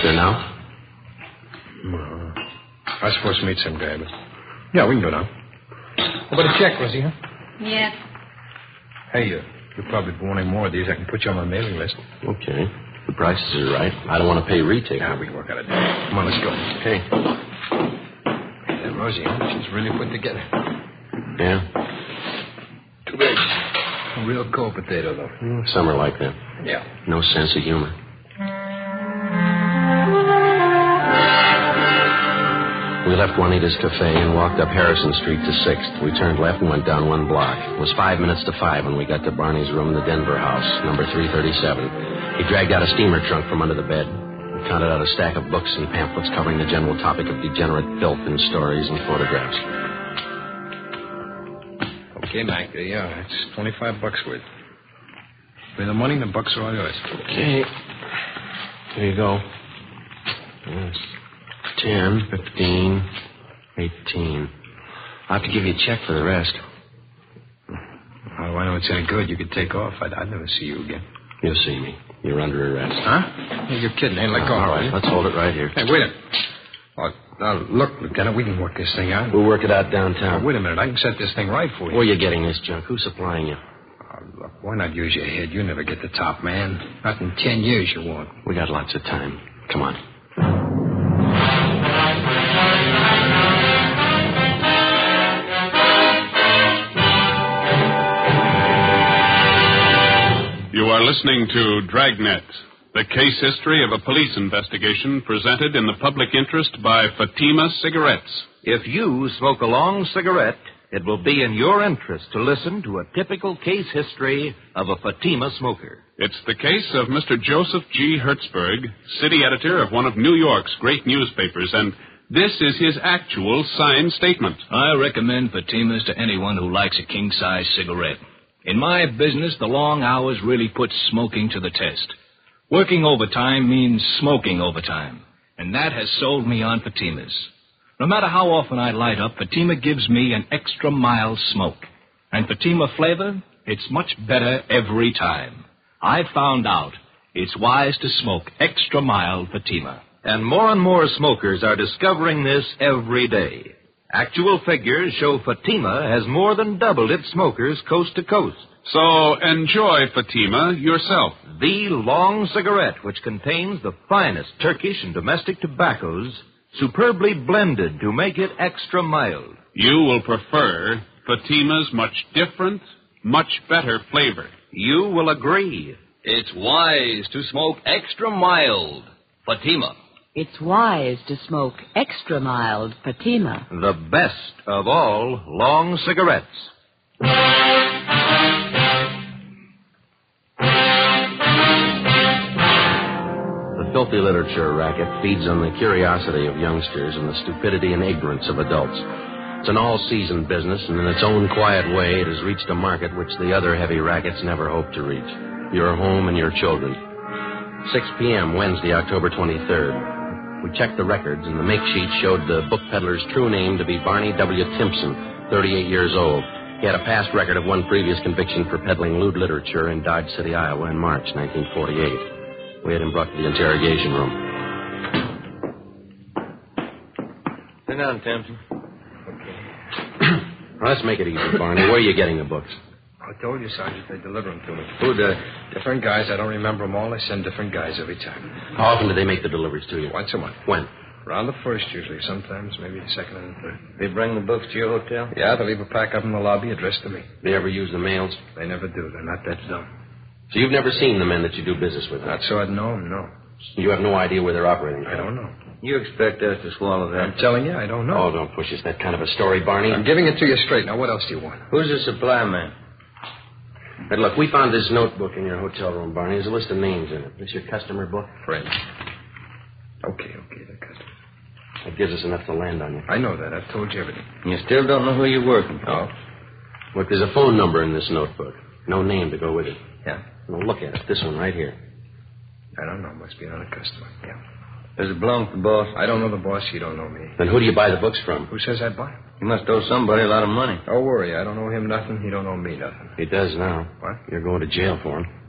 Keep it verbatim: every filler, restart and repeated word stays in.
there now? Uh, I was supposed to meet some guy, but... Yeah, we can go now. How about a check, Rosie, huh? Yeah. Hey, uh, you'll probably be wanting more of these. I can put you on my mailing list. Okay. The prices are right. I don't want to pay retail. Yeah, we can work out a deal. Come on, let's go. Okay. Yeah, Rosie, huh? She's really put together. Yeah? Too bad. A real cold potato, though. Mm, some are like that. Yeah. No sense of humor. We left Juanita's Cafe and walked up Harrison Street to sixth. We turned left and went down one block. It was five minutes to five when we got to Barney's room in the Denver house, number three thirty-seven. He dragged out a steamer trunk from under the bed and counted out a stack of books and pamphlets covering the general topic of degenerate filth in stories and photographs. Okay, Mac, there you are. It's twenty-five bucks worth. Pay the money, the bucks are all yours. Okay. Here you go. Yes. Ten, fifteen, eighteen. I'll have to give you a check for the rest. How do I know it's any good? You could take off. I'd, I'd never see you again. You'll see me. You're under arrest. Huh? Hey, you're kidding. Ain't let go. All right, let's hold it right here. Hey, wait a minute. Oh, now, look, Lieutenant, we can work this thing out. We'll work it out downtown. Oh, wait a minute. I can set this thing right for you. Where are you getting this junk? Who's supplying you? Oh, look, why not use your head? You never get the top, man. Not in ten years you won't. We got lots of time. Come on. You are listening to Dragnet, the case history of a police investigation presented in the public interest by Fatima Cigarettes. If you smoke a long cigarette, it will be in your interest to listen to a typical case history of a Fatima smoker. It's the case of Mister Joseph G. Hertzberg, city editor of one of New York's great newspapers, and this is his actual signed statement. I recommend Fatimas to anyone who likes a king-size cigarette. In my business, the long hours really put smoking to the test. Working overtime means smoking overtime, and that has sold me on Fatimas. No matter how often I light up, Fatima gives me an extra mild smoke. And Fatima flavor, it's much better every time. I've found out it's wise to smoke extra mild Fatima. And more and more smokers are discovering this every day. Actual figures show Fatima has more than doubled its smokers coast to coast. So enjoy Fatima yourself. The long cigarette, which contains the finest Turkish and domestic tobaccos, superbly blended to make it extra mild. You will prefer Fatima's much different, much better flavor. You will agree. It's wise to smoke extra mild Fatima. It's wise to smoke extra mild Fatima. The best of all long cigarettes. The filthy literature racket feeds on the curiosity of youngsters and the stupidity and ignorance of adults. It's an all-season business, and in its own quiet way, it has reached a market which the other heavy rackets never hoped to reach. Your home and your children. six p.m., Wednesday, October twenty-third. We checked the records, and the make sheet showed the book peddler's true name to be Barney W. Timpson, thirty-eight years old. He had a past record of one previous conviction for peddling lewd literature in Dodge City, Iowa, in March nineteen forty-eight. We had him brought to the interrogation room. Sit down, Timpson. Okay. Well, let's make it easy, Barney. Where are you getting the books? I told you, Sergeant, they deliver them to me. Who the... Different guys. I don't remember them all. They send different guys every time. How often do they make the deliveries to you? Once a month. When? Around the first, usually. Sometimes maybe the second and the third. They bring the books to your hotel? Yeah, they leave a pack up in the lobby addressed to me. They ever use the mails? They never do. They're not that dumb. So you've never seen the men that you do business with? Not so I'd know them, no. You have no idea where they're operating? I don't know. You expect us to swallow that? I'm telling you, I don't know. Oh, don't push us that kind of a story, Barney. I'm giving it to you straight. Now, what else do you want? Who's the supply man? But look, we found this notebook in your hotel room, Barney. There's a list of names in it. This your customer book? Friend. Okay, okay, the customer. That gives us enough to land on you. I know that. I've told you everything. You still don't know who you're working for? No. Look, there's a phone number in this notebook. No name to go with it. Yeah. Now, look at it. This one right here. I don't know. Must be another customer. Yeah. Does it belong to the boss? I don't know the boss. You don't know me. Then who do you buy the books from? Who says I buy them? You must owe somebody a lot of money. Don't worry. I don't owe him nothing. He don't owe me nothing. He does now. What? You're going to jail for him.